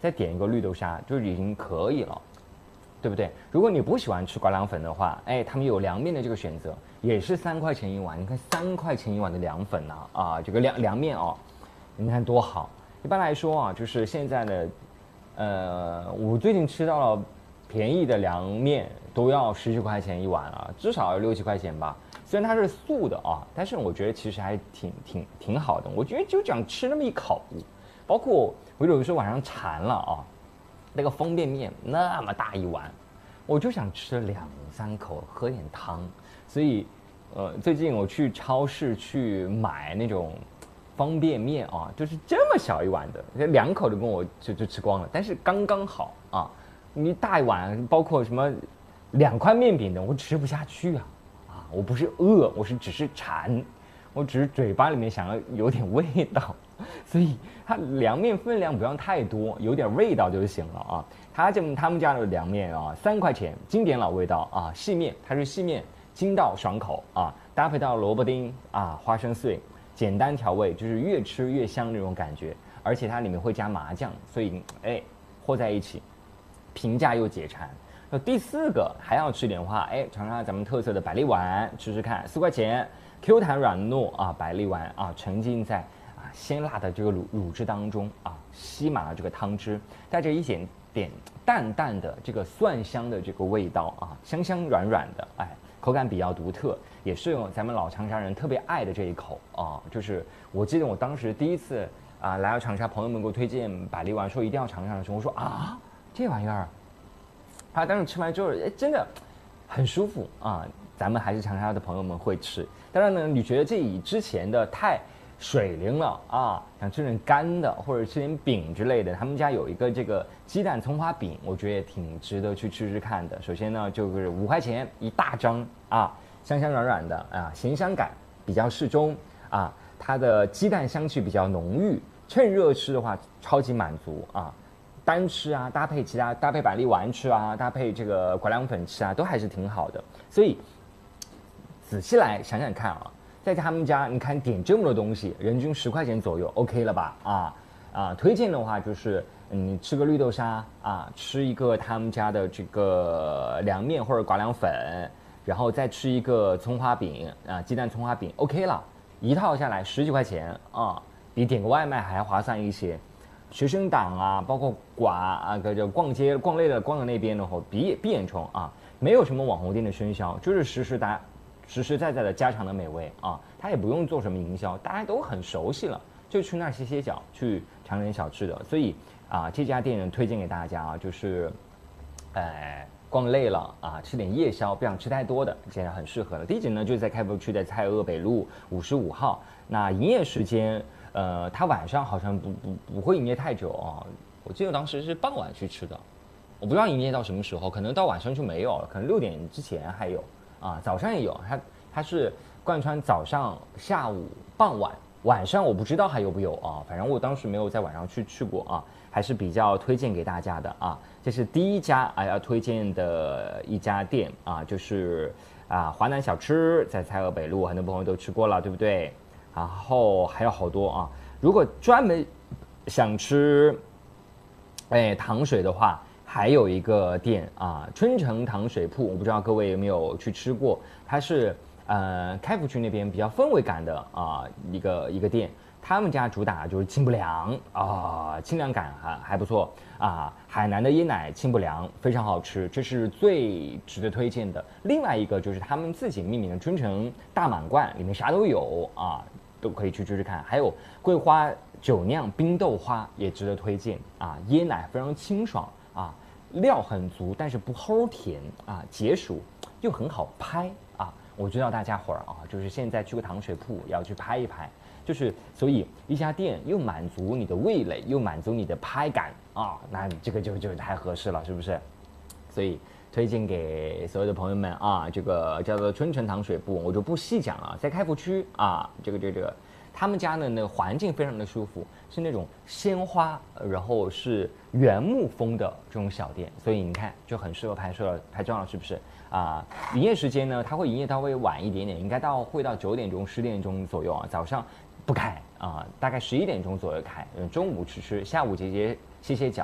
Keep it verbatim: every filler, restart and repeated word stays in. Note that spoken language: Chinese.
再点一个绿豆沙，就已经可以了，对不对？如果你不喜欢吃瓜凉粉的话，哎，他们有凉面的这个选择，也是三块钱一碗。你看三块钱一碗的凉粉呐、啊，啊，这个凉凉面哦，你看多好。一般来说啊，就是现在的，呃，我最近吃到了便宜的凉面都要十几块钱一碗啊，至少要六七块钱吧。虽然它是素的啊，但是我觉得其实还挺挺挺好的。我觉得就这样吃那么一口，包括我有的时候晚上馋了啊，那个方便面那么大一碗，我就想吃两三口，喝点汤。所以，呃，最近我去超市去买那种方便面啊，就是这么小一碗的，两口就跟我就就吃光了，但是刚刚好啊。你大一碗，包括什么两块面饼的，我吃不下去啊。啊，我不是饿，我是只是馋，我只是嘴巴里面想要有点味道，所以它凉面分量不要太多，有点味道就行了啊。他这他们家的凉面啊，三块钱，经典老味道啊，细面，它是细面，筋道爽口啊，搭配到萝卜丁啊、花生碎，简单调味，就是越吃越香那种感觉，而且它里面会加麻酱，所以哎和在一起，平价又解馋。那第四个还要吃点的话，哎，尝尝咱们特色的百利丸，吃吃看，四块钱，Q 弹软糯啊，百利丸啊，沉浸在啊鲜辣的这个乳乳汁当中啊，吸满了这个汤汁，带着一点点淡淡的这个蒜香的这个味道啊，香香软软的，哎，口感比较独特，也是咱们老长沙人特别爱的这一口啊。就是我记得我当时第一次啊来到长沙，朋友们给我推荐百利丸，说一定要尝尝的时候，我说啊这玩意儿。他当时吃完之后，哎，真的很舒服啊！咱们还是长沙的朋友们会吃。当然呢，你觉得这以之前的太水灵了啊，想吃点干的或者吃点饼之类的，他们家有一个这个鸡蛋葱花饼，我觉得也挺值得去吃吃看的。首先呢，就是五块钱一大张啊，香香软软的啊，咸香感比较适中啊，它的鸡蛋香气比较浓郁，趁热吃的话超级满足啊。单吃啊，搭配其他搭配百利丸吃啊，搭配这个瓜凉粉吃啊，都还是挺好的。所以仔细来想想看啊，在他们家你看点这么多东西，人均十块钱左右 ，OK 了吧？啊啊，推荐的话就是你吃个绿豆沙啊，吃一个他们家的这个凉面或者瓜凉粉，然后再吃一个葱花饼啊，鸡蛋葱花饼 OK 了，一套下来十几块钱啊，比点个外卖还划算一些。学生党啊，包括寡啊，个就逛街逛累了，逛到那边的话，闭闭眼虫啊，没有什么网红店的喧嚣，就是实实打实实在在的家常的美味啊，他也不用做什么营销，大家都很熟悉了，就去那儿歇歇脚，去尝点小吃的。所以啊，这家店推荐给大家啊，就是，呃，逛累了啊，吃点夜宵，不想吃太多的，现在很适合了。地址呢就是在开福区的蔡锷北路五十五号，那营业时间。呃，他晚上好像不不不会营业太久啊，我记得当时是傍晚去吃的，我不知道营业到什么时候，可能到晚上就没有了，可能六点之前还有啊，早上也有，它它是贯穿早上、下午、傍晚，晚上我不知道还有不有啊，反正我当时没有在晚上去去过啊，还是比较推荐给大家的啊，这是第一家啊要推荐的一家店啊，就是啊华南小吃，在蔡锷北路，很多朋友都吃过了，对不对？然后还有好多啊，如果专门想吃，哎糖水的话，还有一个店啊，春城糖水铺，我不知道各位有没有去吃过，它是呃开福区那边比较氛围感的啊一个一个店，他们家主打就是清补凉啊，清凉感还还不错啊，海南的椰奶清补凉非常好吃，这是最值得推荐的。另外一个就是他们自己命名的春城大满贯，里面啥都有啊。都可以去试试看，还有桂花酒酿冰豆花也值得推荐啊，椰奶非常清爽啊，料很足，但是不齁甜啊，解暑又很好拍啊。我知道大家伙儿啊，就是现在去个糖水铺要去拍一拍，就是所以一家店又满足你的味蕾，又满足你的拍感啊，那这个就就太合适了，是不是？所以。推荐给所有的朋友们啊，这个叫做春城糖水铺，我就不细讲了，在开福区啊，这个这个这个，他们家的那个环境非常的舒服，是那种鲜花，然后是原木风的这种小店，所以你看就很适合拍摄拍照了，是不是啊？营业时间呢，它会营业稍微晚一点点，应该到会到九点钟、十点钟左右啊，早上不开啊，大概十一点钟左右开，中午吃吃，下午节节歇歇脚。